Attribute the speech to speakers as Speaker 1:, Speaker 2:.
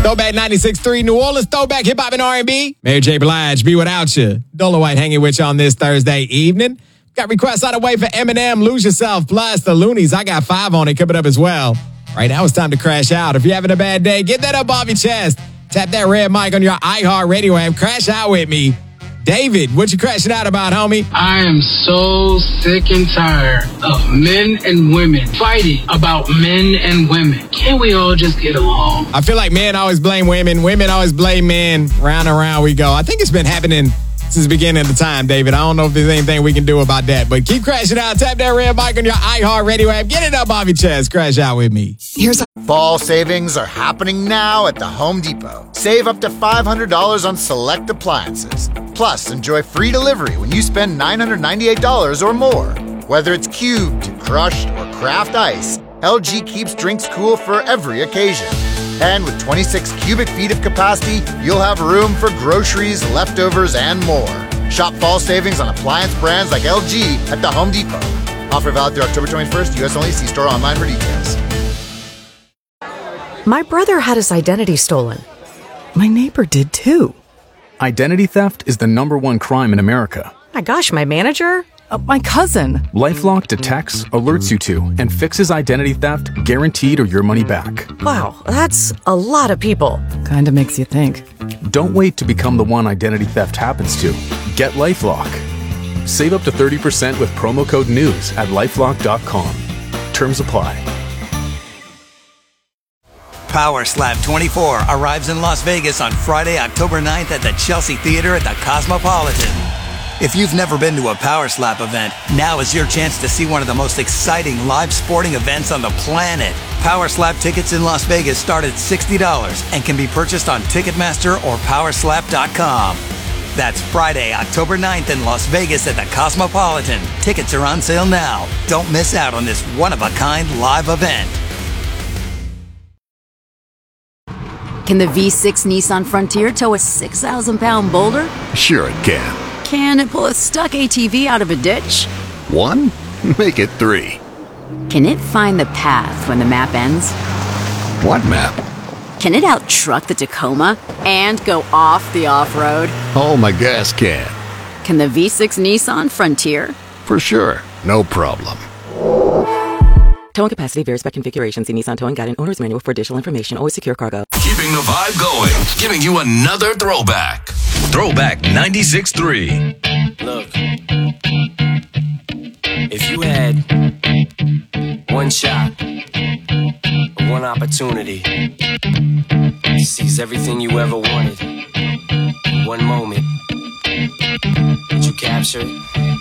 Speaker 1: Throwback 96.3 New Orleans, throwback hip-hop and R&B. Mary J. Blige, Be Without You. Dola White hanging with you on this Thursday evening. Got requests on the way for Eminem, Lose Yourself, plus the Loonies. I got 5 on it coming up as well. Right now it's time to crash out. If you're having a bad day, get that up off your chest. Tap that red mic on your iHeart Radio app. Crash out with me. David, what you crashing out about, homie?
Speaker 2: I am so sick and tired of men and women fighting about men and women. Can't we all just get along?
Speaker 1: I feel like men always blame women. Women always blame men. Round and round we go. I think it's been happening since the beginning of the time, David. I don't know if there's anything we can do about that, but keep crashing out. Tap that red mic on your iHeart Radio app. Get it up off your chest. Crash out with me.
Speaker 3: Fall savings are happening now at the Home Depot. Save up to $500 on select appliances. Plus, enjoy free delivery when you spend $998 or more. Whether it's cubed, crushed, or craft ice, LG keeps drinks cool for every occasion. And with 26 cubic feet of capacity, you'll have room for groceries, leftovers, and more. Shop fall savings on appliance brands like LG at the Home Depot. Offer valid through October 21st. U.S. only. See store online for details.
Speaker 4: My brother had his identity stolen. My neighbor did too.
Speaker 5: Identity theft is the #1 crime in America.
Speaker 4: My gosh, my manager? My cousin.
Speaker 5: LifeLock detects, alerts you to, and fixes identity theft guaranteed or your money back.
Speaker 4: Wow, that's a lot of people. Kinda makes you think.
Speaker 5: Don't wait to become the one identity theft happens to. Get LifeLock. Save up to 30% with promo code NEWS at LifeLock.com. Terms apply.
Speaker 6: Power Slap 24 arrives in Las Vegas on Friday, October 9th at the Chelsea Theater at the Cosmopolitan. If you've never been to a Power Slap event, now is your chance to see one of the most exciting live sporting events on the planet. Power Slap tickets in Las Vegas start at $60 and can be purchased on Ticketmaster or Powerslap.com. That's Friday, October 9th in Las Vegas at the Cosmopolitan. Tickets are on sale now. Don't miss out on this one-of-a-kind live event.
Speaker 7: Can the V6 Nissan Frontier tow a 6,000-pound boulder?
Speaker 8: Sure it can.
Speaker 7: Can it pull a stuck ATV out of a ditch?
Speaker 8: 1? Make it 3.
Speaker 7: Can it find the path when the map ends?
Speaker 8: What map?
Speaker 7: Can it out-truck the Tacoma and go off the off-road?
Speaker 8: Oh, my gas can.
Speaker 7: Can the V6 Nissan Frontier?
Speaker 8: For sure. No problem.
Speaker 9: Towing capacity varies by configuration. See Nissan Towing Guide and Owner's Manual for additional information. Always secure cargo.
Speaker 10: Keeping the vibe going. Giving you another throwback. Throwback 96.3.
Speaker 11: Look. If you had one shot, one opportunity to seize everything you ever wanted in one moment, would you capture it?